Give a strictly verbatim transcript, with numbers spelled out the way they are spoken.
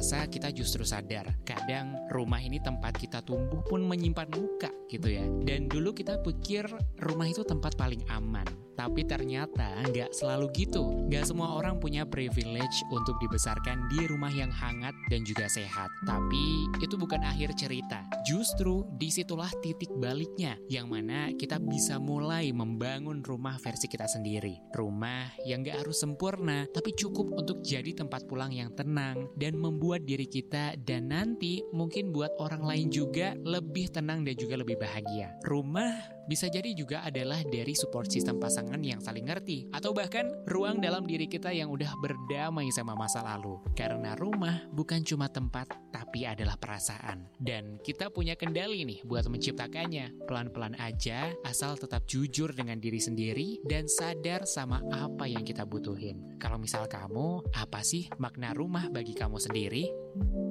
dewasa kita justru sadar, kadang rumah ini tempat kita tumbuh pun menyimpan luka gitu ya. Dan dulu kita pikir rumah itu tempat paling aman. Tapi ternyata nggak selalu gitu. Nggak semua orang punya privilege untuk dibesarkan di rumah yang hangat dan juga sehat. Tapi itu bukan akhir cerita. Justru disitulah titik baliknya, yang mana kita bisa mulai membangun rumah versi kita sendiri. Rumah yang nggak harus sempurna, tapi cukup untuk jadi tempat pulang yang tenang dan membuat diri kita dan nanti mungkin buat orang lain juga lebih tenang dan juga lebih bahagia. Rumah bisa jadi juga adalah dari support system pasangan yang saling ngerti, atau bahkan ruang dalam diri kita yang udah berdamai sama masa lalu. Karena rumah bukan cuma tempat, tapi adalah perasaan. Dan kita punya kendali nih buat menciptakannya. Pelan-pelan aja, asal tetap jujur dengan diri sendiri dan sadar sama apa yang kita butuhin. Kalau misal kamu, apa sih makna rumah bagi kamu sendiri?